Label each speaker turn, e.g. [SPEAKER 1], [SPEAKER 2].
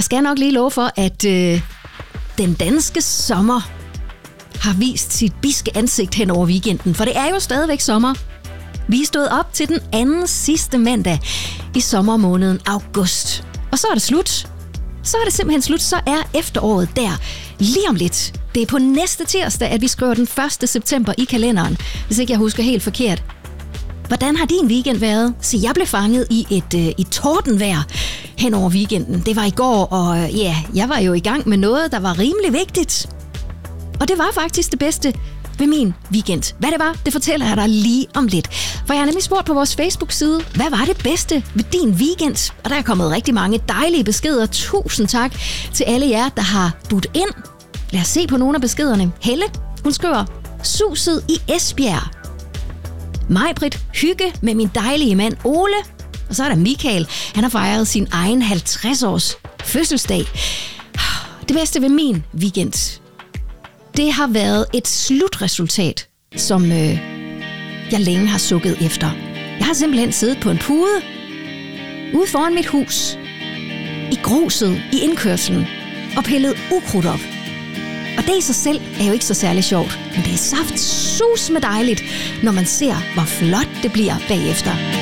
[SPEAKER 1] skal nok lige love for, at den danske sommer har vist sit biske ansigt hen over weekenden, for det er jo stadigvæk sommer. Vi er stået op til den anden sidste mandag i sommermåneden august. Og så er det slut. Så er det simpelthen slut. Så er efteråret der lige om lidt. Det er på næste tirsdag, at vi skriver den 1. september i kalenderen, hvis ikke jeg husker helt forkert. Hvordan har din weekend været? Så jeg blev fanget i et tordenvejr hen over weekenden. Det var i går, og jeg var jo i gang med noget, der var rimelig vigtigt. Og det var faktisk det bedste ved min weekend. Hvad det var, det fortæller jeg dig lige om lidt. For jeg har nemlig spurgt på vores Facebook-side, hvad var det bedste ved din weekend? Og der er kommet rigtig mange dejlige beskeder. Tusind tak til alle jer, der har budt ind. Lad os se på nogle af beskederne. Helle, hun skriver, suset i Esbjerg. Majbrit, hygge med min dejlige mand Ole. Og så er der Michael. Han har fejret sin egen 50-års fødselsdag. Det bedste ved min weekend, det har været et slutresultat, som jeg længe har sukket efter. Jeg har simpelthen siddet på en pude ude foran mit hus, i gruset, i indkørslen, og pillet ukrudt op. Og det i sig selv er jo ikke så særlig sjovt, men det er saftsus med dejligt, når man ser, hvor flot det bliver bagefter.